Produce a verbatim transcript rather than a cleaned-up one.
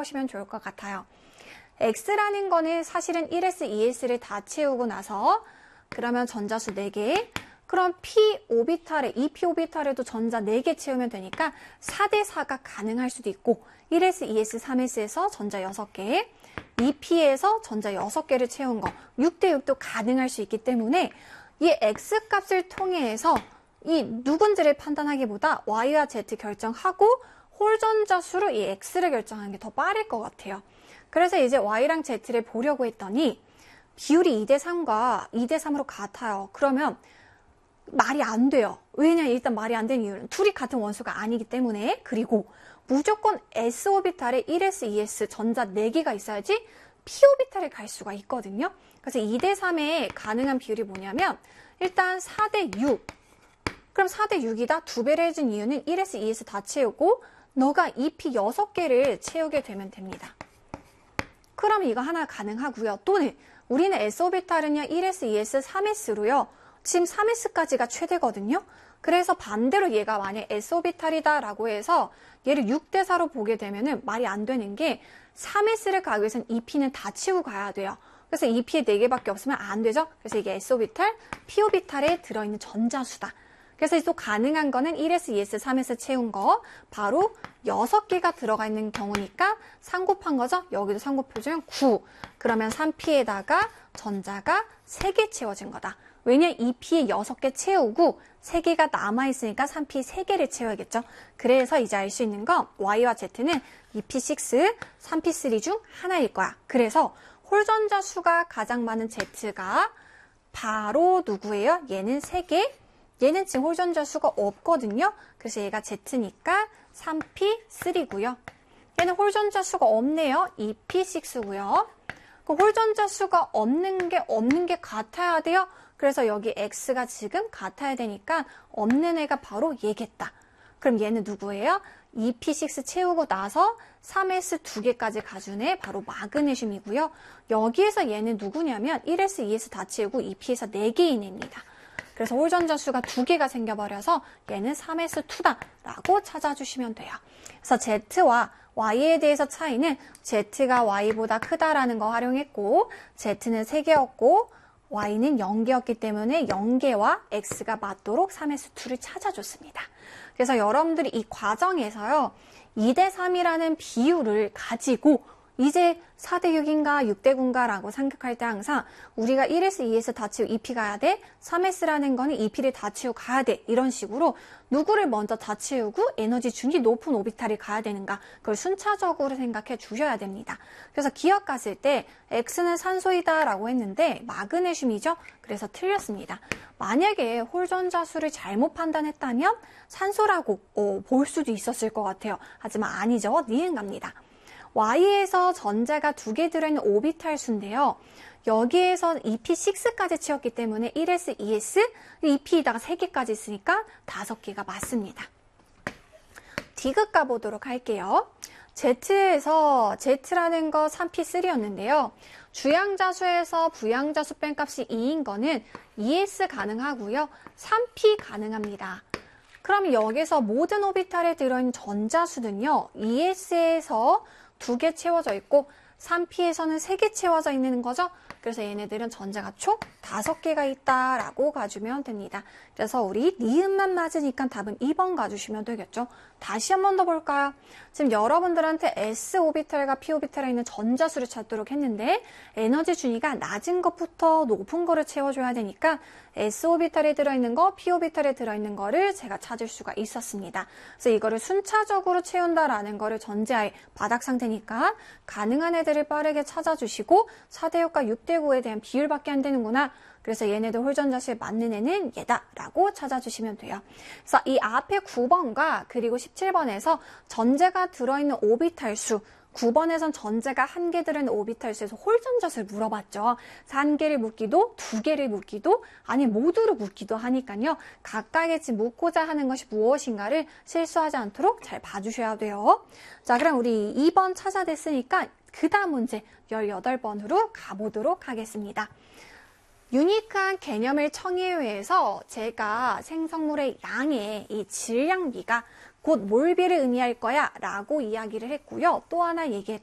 채우시면 좋을 것 같아요. X라는 거는 사실은 일 에스, 이 에스를 다 채우고 나서 그러면 전자수 네 개, 그럼 P 오비탈에, 이 P 오비탈에도 전자 네 개 채우면 되니까 사 대 사가 가능할 수도 있고 일 에스, 이 에스, 삼 에스에서 전자 여섯 개, 이 P에서 전자 여섯 개를 채운 거 육 대 육도 가능할 수 있기 때문에 이 X 값을 통해서 이 누군지를 판단하기보다 Y와 Z 결정하고 홀 전자 수로 이 X를 결정하는 게 더 빠를 것 같아요. 그래서 이제 Y랑 Z를 보려고 했더니 비율이 이 대 삼과 이 대 삼으로 같아요. 그러면 말이 안 돼요. 왜냐? 일단 말이 안 되는 이유는 둘이 같은 원수가 아니기 때문에, 그리고 무조건 S 오비탈에 일 에스, 이 에스 전자 네 개가 있어야지 P 오비탈에 갈 수가 있거든요. 그래서 이 대 삼의 가능한 비율이 뭐냐면 일단 사 대 육. 그럼 사 대 육이다. 두 배를 해준 이유는 일 에스, 이 에스 다 채우고 너가 이 P 여섯 개를 채우게 되면 됩니다. 그럼 이거 하나 가능하고요. 또는 우리는 S 오비탈은요 일 에스, 이 에스, 삼 에스로요. 지금 삼 에스까지가 최대거든요. 그래서 반대로 얘가 만약 S 오비탈이다 라고 해서 얘를 육 대 사로 보게 되면은 말이 안 되는 게 삼 에스를 가기 위해서는 이 P는 다 치우고 가야 돼요. 그래서 이 P에 네 개밖에 없으면 안 되죠. 그래서 이게 S 오비탈, P 오비탈에 들어있는 전자수다. 그래서 또 가능한 거는 일 에스, 이 에스, 삼 에스 채운 거 바로 여섯 개가 들어가 있는 경우니까 삼 곱한 거죠. 여기도 삼 곱해주면 구. 그러면 삼 P에다가 전자가 세 개 채워진 거다. 왜냐? 이 P에 여섯 개 채우고 세 개가 남아있으니까 삼 P 세 개를 채워야겠죠. 그래서 이제 알 수 있는 건 Y와 Z는 이 P 육, 삼 P 삼 중 하나일 거야. 그래서 홀전자 수가 가장 많은 Z가 바로 누구예요? 얘는 세 개. 얘는 지금 홀전자 수가 없거든요. 그래서 얘가 Z니까 삼 P 삼고요. 얘는 홀전자 수가 없네요. 이 P 육고요. 그 홀전자 수가 없는 게 없는 게 같아야 돼요. 그래서 여기 X가 지금 같아야 되니까 없는 애가 바로 얘겠다. 그럼 얘는 누구예요? 이 P 육 채우고 나서 삼 에스 두 개까지 가준 애 바로 마그네슘이고요. 여기에서 얘는 누구냐면 일 에스, 이 에스 다 채우고 이 P에서 네 개인 애입니다. 그래서 홀전자 수가 두 개가 생겨버려서 얘는 삼 에스 이다 라고 찾아주시면 돼요. 그래서 Z와 Y에 대해서 차이는 Z가 Y보다 크다라는 거 활용했고 Z는 세 개였고 Y는 영 개였기 때문에 영 개와 X가 맞도록 삼 에스 이를 찾아줬습니다. 그래서 여러분들이 이 과정에서요. 이 대 삼이라는 비율을 가지고 이제 사 대 육인가 육 대 구인가 라고 생각할 때 항상 우리가 일 에스, 이 에스 다 치우고 이 P 가야 돼. 삼 에스라는 거는 이 P를 다 치우고 가야 돼. 이런 식으로 누구를 먼저 다 치우고 에너지 준위 높은 오비탈이 가야 되는가. 그걸 순차적으로 생각해 주셔야 됩니다. 그래서 기억했을 때 X는 산소이다 라고 했는데 마그네슘이죠. 그래서 틀렸습니다. 만약에 홀전자 수를 잘못 판단했다면 산소라고 어, 볼 수도 있었을 것 같아요. 하지만 아니죠. 니은 갑니다. Y에서 전자가 두 개 들어있는 오비탈 수인데요. 여기에서 이 P 육까지 채웠기 때문에 일 에스, 이 에스, 이 P에다가 세 개까지 있으니까 다섯 개가 맞습니다. 디귿 가보도록 할게요. Z에서 Z라는 거 삼 P 삼이었는데요. 주양자수에서 부양자수 뺀 값이 이인 거는 이 에스 가능하고요. 삼 P 가능합니다. 그럼 여기서 모든 오비탈에 들어있는 전자수는요. 이 에스에서 두 개 채워져 있고 삼 P에서는 세 개 채워져 있는 거죠. 그래서 얘네들은 전자가 총 다섯 개가 있다라고 가주면 됩니다. 그래서 우리 니은만 맞으니까 답은 이 번 가주시면 되겠죠. 다시 한 번 더 볼까요? 지금 여러분들한테 S 오비탈과 P 오비탈에 있는 전자수를 찾도록 했는데 에너지 준위가 낮은 것부터 높은 거를 채워줘야 되니까 S 오비탈에 들어있는 거, P 오비탈에 들어있는 거를 제가 찾을 수가 있었습니다. 그래서 이거를 순차적으로 채운다라는 거를 전제하에 바닥 상태니까 가능한 애들을 빠르게 찾아주시고 사 대 육과 육 대 구에 대한 비율밖에 안 되는구나. 그래서 얘네들 홀전자수에 맞는 애는 얘다 라고 찾아주시면 돼요. 그래서 이 앞에 구 번과 그리고 십칠 번에서 전제가 들어있는 오비탈 수, 구 번에선 전제가 한 개 들어있는 오비탈 수에서 홀전자수를 물어봤죠. 그래서 한 개를 묻기도 두 개를 묻기도 아니 모두를 묻기도 하니까요. 각각의 집 묻고자 하는 것이 무엇인가를 실수하지 않도록 잘 봐주셔야 돼요. 자, 그럼 우리 이 번 찾아냈으니까 그 다음 문제 십팔 번으로 가보도록 하겠습니다. 유니크한 개념을 청해외에서 제가 생성물의 양의 이 질량비가 곧 몰비를 의미할 거야 라고 이야기를 했고요. 또 하나 얘기했던